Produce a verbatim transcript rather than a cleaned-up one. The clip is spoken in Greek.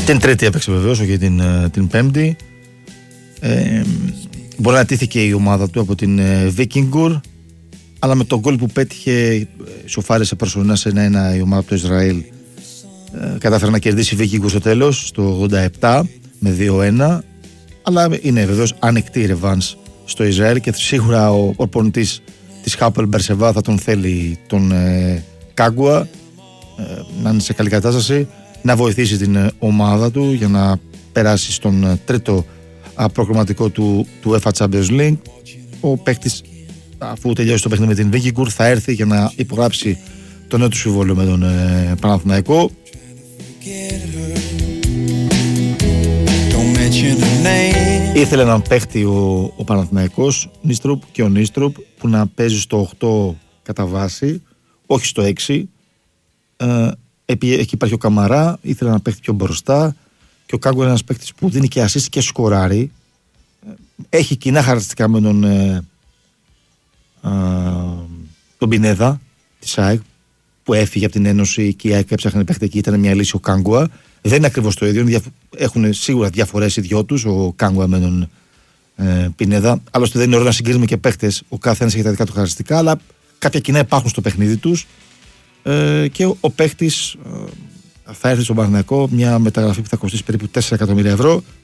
Την Τρίτη έπαιξε βεβαίως, όχι την, την Πέμπτη. Ε, μπορεί να τύθηκε η ομάδα του από την Víkingur, αλλά με τον γκολ που πέτυχε σοφάρισε προσωρινά σε ένα ένα η ομάδα του Ισραήλ. Ε, κατάφερε να κερδίσει η Víkingur στο τέλος, στο ογδόντα επτά με δύο ένα. Αλλά είναι βεβαίως ανοιχτή η ρεβάνς στο Ισραήλ και σίγουρα ο προπονητής της Χάπελ Μπερσεβά θα τον θέλει τον ε, Κάγκουα ε, να είναι σε καλή κατάσταση, να βοηθήσει την ομάδα του για να περάσει στον τρίτο προκριματικό του, του UEFA Champions League. Ο παίκτης, αφού τελειώσει το παιχνίδι με την Víkingur, θα έρθει για να υπογράψει το νέο του συμβόλαιο με τον ε, Παναθηναϊκό. Ήθελε έναν παίχτη ο, ο Παναθηναϊκός, Νίστρουπ και ο Νίστρουπ, που να παίζει στο οκτώ κατά βάση, όχι στο έξι. Ε, επί, εκεί υπάρχει ο Καμαρά, ήθελε να παίχτη πιο μπροστά, και ο Κάγκο είναι ένας παίχτης που δίνει και assist και σκοράρει. Έχει κοινά χαρακτηριστικά με τον, ε, ε, τον Πινέδα της ΑΕΚ, που έφυγε από την Ένωση και η ΑΕΚ έψαχνε παίχτη εκεί, ήταν μια λύση ο Κάγκουα. Δεν είναι ακριβώς το ίδιο, έχουν σίγουρα διαφορές οι δυο τους, ο Κάγκουα με τον ε, Πινέδα. Άλλωστε δεν είναι ωραίο να συγκρίνουμε και παίχτες, ο καθένας έχει τα δικά του χαρακτηριστικά, αλλά κάποια κοινά υπάρχουν στο παιχνίδι τους. Ε, και ο παίχτης ε, θα έρθει στον Παναθηναϊκό, μια μεταγραφή που θα κοστίσει περίπου τέσσερα εκατομμύρια ευρώ.